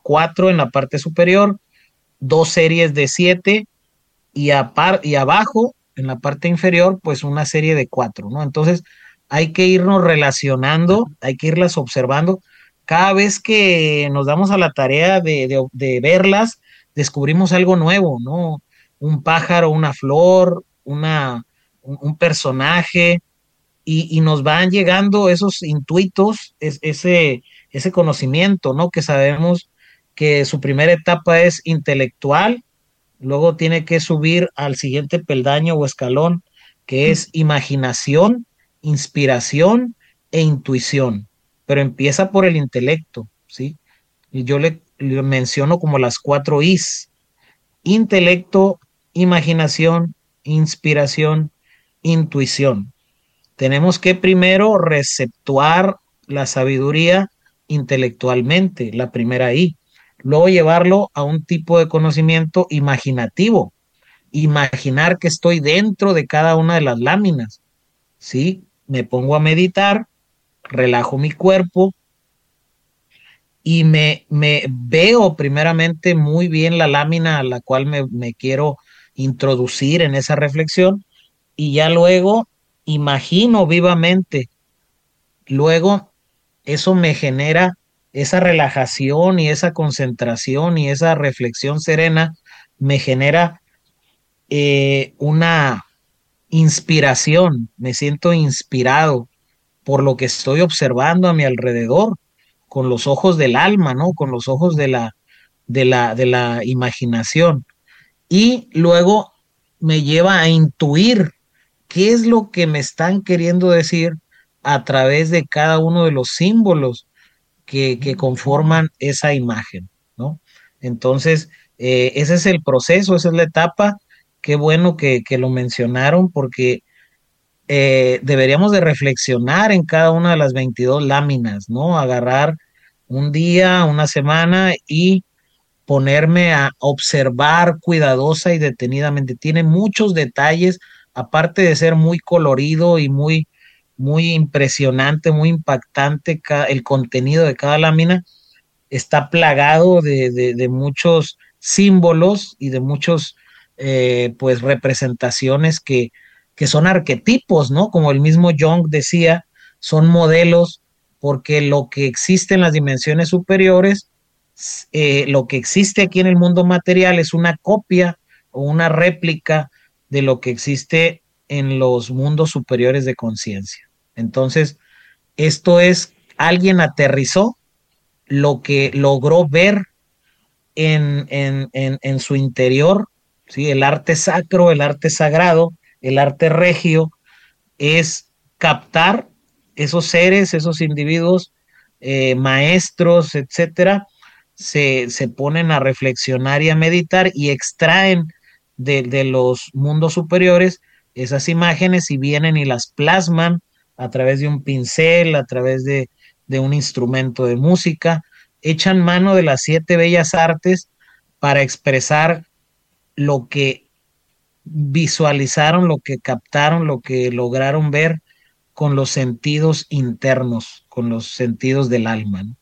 4 en la parte superior, 2 series de 7 y abajo, en la parte inferior, pues una serie de 4, ¿no? Entonces, hay que irnos relacionando, hay que irlas observando. Cada vez que nos damos a la tarea de verlas, descubrimos algo nuevo, ¿no? Un pájaro, una flor, un personaje, y nos van llegando esos intuitos, ese conocimiento, ¿no? Que sabemos que su primera etapa es intelectual, luego tiene que subir al siguiente peldaño o escalón, que es imaginación, inspiración e intuición, pero empieza por el intelecto, ¿sí? Y yo le menciono como las 4 Is: intelecto, imaginación, inspiración, intuición. Tenemos que primero receptuar la sabiduría intelectualmente, la primera I. Luego llevarlo a un tipo de conocimiento imaginativo. Imaginar que estoy dentro de cada una de las láminas. ¿Sí? Me pongo a meditar, relajo mi cuerpo y me veo primeramente muy bien la lámina a la cual me quiero introducir en esa reflexión, y ya luego imagino vivamente. Luego, eso me genera esa relajación y esa concentración y esa reflexión serena, me genera una inspiración, me siento inspirado por lo que estoy observando a mi alrededor, con los ojos del alma, ¿no? Con los ojos de la imaginación. Y luego me lleva a intuir qué es lo que me están queriendo decir a través de cada uno de los símbolos que conforman esa imagen, ¿no? Entonces, ese es el proceso, esa es la etapa. Qué bueno que lo mencionaron, porque deberíamos de reflexionar en cada una de las 22 láminas, ¿no? Agarrar un día, una semana y ponerme a observar cuidadosa y detenidamente. Tiene muchos detalles, aparte de ser muy colorido y muy impresionante, muy impactante, el contenido de cada lámina está plagado de muchos símbolos y de muchos, pues, representaciones que son arquetipos, ¿no? Como el mismo Jung decía, son modelos, porque lo que existe en las dimensiones superiores, lo que existe aquí en el mundo material es una copia o una réplica de lo que existe en los mundos superiores de conciencia. Entonces, esto es, alguien aterrizó lo que logró ver en su interior, ¿sí? El arte sacro, el arte sagrado, el arte regio, es captar esos seres, esos individuos, maestros, etcétera, se ponen a reflexionar y a meditar y extraen de los mundos superiores esas imágenes y vienen y las plasman a través de un pincel, a través de un instrumento de música, echan mano de las 7 bellas artes para expresar lo que visualizaron, lo que captaron, lo que lograron ver con los sentidos internos, con los sentidos del alma, ¿no?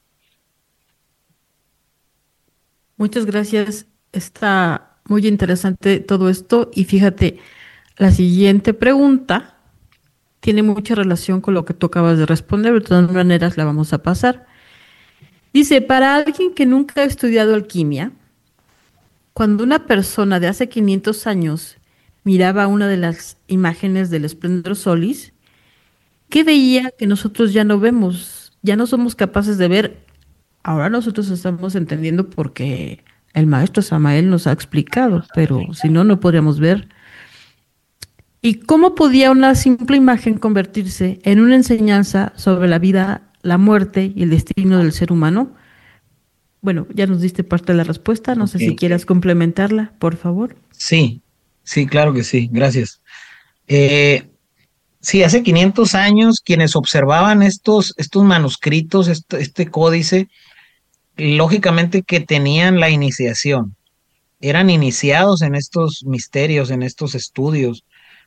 Muchas gracias. Está muy interesante todo esto. Y fíjate, la siguiente pregunta tiene mucha relación con lo que tú acabas de responder. De todas maneras, la vamos a pasar. Dice, para alguien que nunca ha estudiado alquimia, cuando una persona de hace 500 años miraba una de las imágenes del Splendor Solis, ¿qué veía que nosotros ya no vemos? Ya no somos capaces de ver. Ahora nosotros estamos entendiendo porque el maestro Samael nos ha explicado, pero si no, no podríamos ver. ¿Y cómo podía una simple imagen convertirse en una enseñanza sobre la vida, la muerte y el destino del ser humano? Bueno, ya nos diste parte de la respuesta, no sé si Okay. quieras complementarla, por favor. Sí, sí, claro que sí, gracias. Eh, sí, hace 500 años quienes observaban estos manuscritos, este códice, lógicamente que tenían la iniciación, eran iniciados en estos misterios, en estos estudios,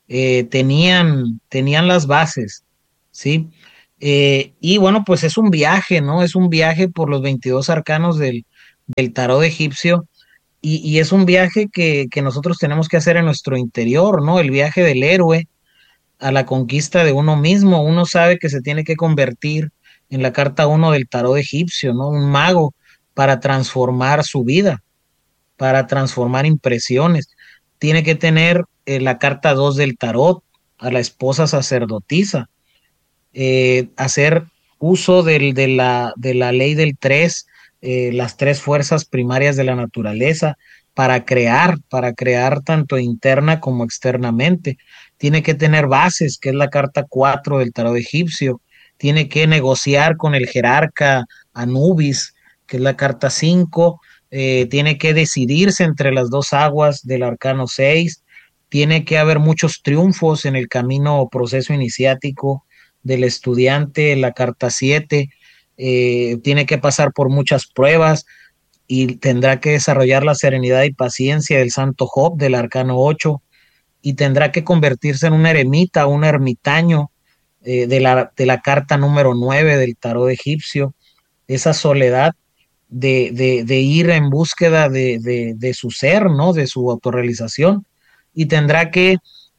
tenían las bases, ¿sí? Y bueno, pues es un viaje, ¿no? Es un viaje por los 22 arcanos del tarot egipcio. Y es un viaje que nosotros tenemos que hacer en nuestro interior, ¿no? El viaje del héroe a la conquista de uno mismo. Uno sabe que se tiene que convertir en la carta uno del tarot egipcio, ¿no? Un mago para transformar su vida, para transformar impresiones. Tiene que tener la carta 2 del tarot, a la esposa sacerdotisa, hacer uso de la ley del tres, las tres fuerzas primarias de la naturaleza para crear tanto interna como externamente. Tiene que tener bases, que es la carta 4 del tarot egipcio. Tiene que negociar con el jerarca Anubis, que es la carta 5. Tiene que decidirse entre las dos aguas del arcano 6. Tiene que haber muchos triunfos en el camino o proceso iniciático del estudiante, la carta 7, tiene que pasar por muchas pruebas y tendrá que desarrollar la serenidad y paciencia del santo Job, del arcano 8, y tendrá que convertirse en un eremita, un ermitaño de la carta número 9 del tarot egipcio, esa soledad de ir en búsqueda de su ser, ¿no? De su autorrealización, y tendrá que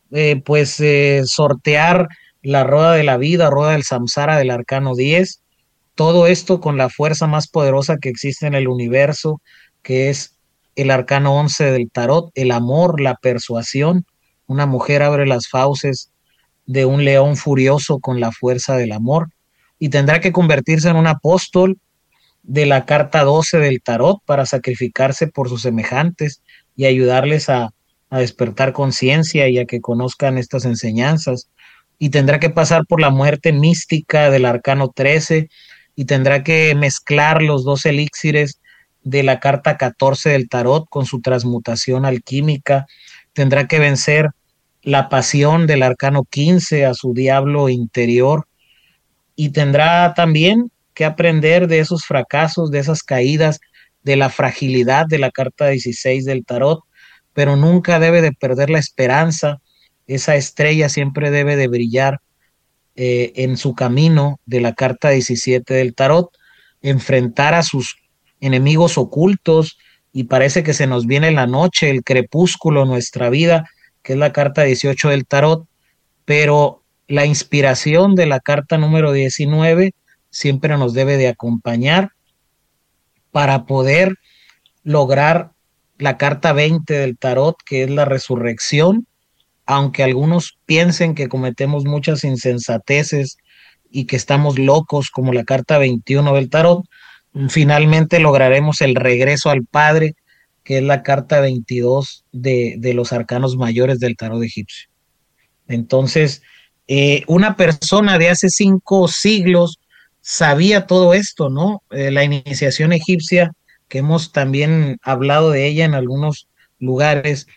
sortear la rueda de la vida, rueda del samsara del arcano 10, todo esto con la fuerza más poderosa que existe en el universo, que es el arcano 11 del tarot, el amor, la persuasión. Una mujer abre las fauces de un león furioso con la fuerza del amor, y tendrá que convertirse en un apóstol de la carta 12 del tarot para sacrificarse por sus semejantes y ayudarles a despertar conciencia y a que conozcan estas enseñanzas. Y tendrá que pasar por la muerte mística del arcano 13 y tendrá que mezclar los dos elixires de la carta 14 del tarot con su transmutación alquímica. Tendrá que vencer la pasión del arcano 15 a su diablo interior, y tendrá también que aprender de esos fracasos, de esas caídas, de la fragilidad de la carta 16 del tarot, pero nunca debe de perder la esperanza. Esa estrella siempre debe de brillar en su camino de la carta 17 del tarot, enfrentar a sus enemigos ocultos, y parece que se nos viene la noche, el crepúsculo, nuestra vida, que es la carta 18 del tarot, pero la inspiración de la carta número 19 siempre nos debe de acompañar para poder lograr la carta 20 del tarot, que es la resurrección, aunque algunos piensen que cometemos muchas insensateces y que estamos locos como la carta 21 del tarot, finalmente lograremos el regreso al Padre, que es la carta 22 de los arcanos mayores del tarot egipcio. Entonces, una persona de hace 5 siglos sabía todo esto, ¿no? La iniciación egipcia, que hemos también hablado de ella en algunos lugares,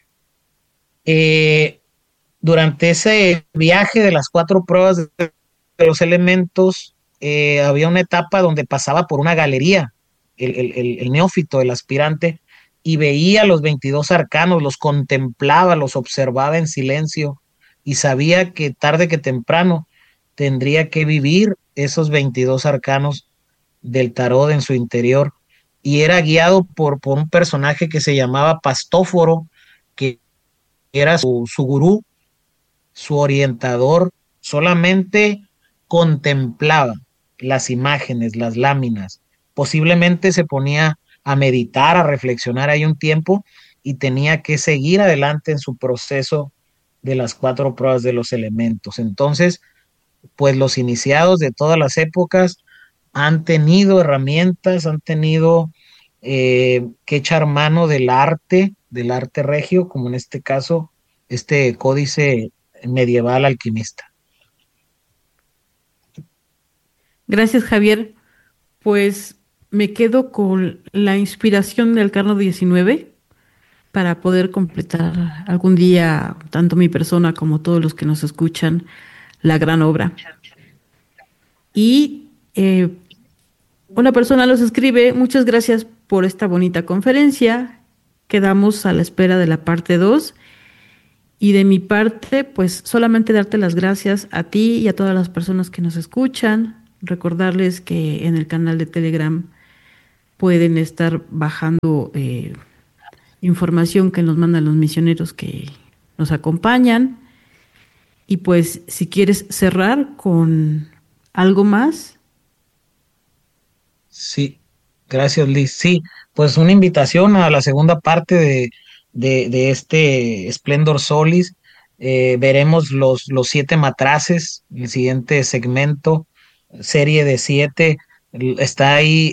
eh, durante ese viaje de las 4 pruebas de los elementos, había una etapa donde pasaba por una galería, el neófito, el aspirante, y veía los 22 arcanos, los contemplaba, los observaba en silencio, y sabía que tarde que temprano tendría que vivir esos 22 arcanos del tarot en su interior, y era guiado por un personaje que se llamaba Pastóforo, que era su gurú, su orientador. Solamente contemplaba las imágenes, las láminas, posiblemente se ponía a meditar, a reflexionar ahí un tiempo, y tenía que seguir adelante en su proceso de las 4 pruebas de los elementos. Entonces, pues los iniciados de todas las épocas han tenido herramientas, han tenido que echar mano del arte regio, como en este caso, este códice medieval alquimista. Gracias, Javier. Pues me quedo con la inspiración del arcano 19 para poder completar algún día, tanto mi persona como todos los que nos escuchan, la gran obra. Y una persona nos escribe: muchas gracias por esta bonita conferencia. Quedamos a la espera de la parte 2. Y de mi parte, pues solamente darte las gracias a ti y a todas las personas que nos escuchan. Recordarles que en el canal de Telegram pueden estar bajando información que nos mandan los misioneros que nos acompañan. Y pues si quieres cerrar con algo más. Sí, gracias, Liz. Sí, pues una invitación a la segunda parte de este Splendor Solis. Veremos los 7 matraces, el siguiente segmento, serie de 7. Está ahí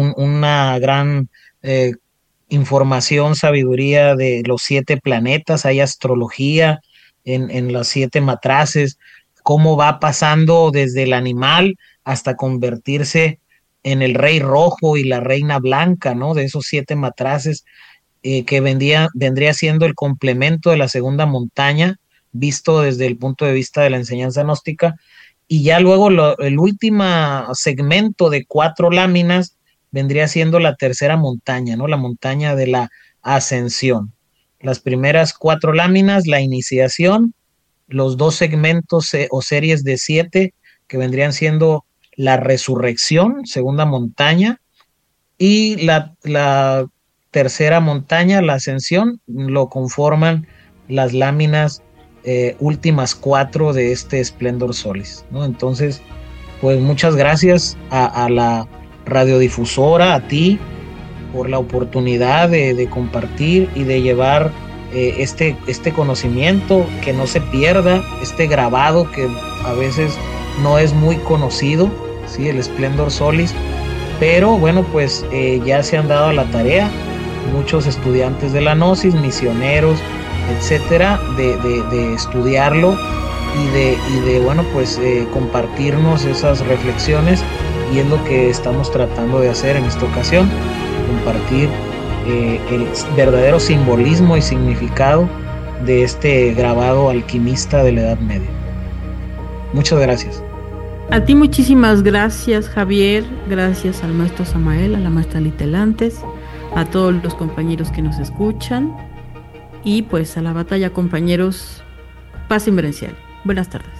una gran eh, información, sabiduría de los 7 planetas, hay astrología en los 7 matraces, cómo va pasando desde el animal hasta convertirse en el rey rojo y la reina blanca, ¿no? De esos 7 matraces, que vendría siendo el complemento de la segunda montaña, visto desde el punto de vista de la enseñanza gnóstica. Y ya luego el último segmento de 4 láminas vendría siendo la tercera montaña, ¿no? La montaña de la ascensión. Las primeras 4 láminas, la iniciación, los 2 segmentos o series de 7 que vendrían siendo la resurrección, segunda montaña, y la tercera montaña, la ascensión, lo conforman las láminas últimas 4 de este Splendor Solis, ¿no? Entonces, pues muchas gracias a la radiodifusora, a ti, por la oportunidad de compartir y de llevar este conocimiento, que no se pierda, este grabado que a veces no es muy conocido, ¿sí? El Splendor Solis, pero bueno, pues ya se han dado a la tarea muchos estudiantes de la Gnosis, misioneros, etcétera, de estudiarlo y de bueno, pues compartirnos esas reflexiones, y es lo que estamos tratando de hacer en esta ocasión, compartir el verdadero simbolismo y significado de este grabado alquimista de la Edad Media. Muchas gracias. A ti muchísimas gracias, Javier, gracias al maestro Samael, a la maestra Litelantes, a todos los compañeros que nos escuchan, y pues a la batalla, compañeros, paz inverencial. Buenas tardes.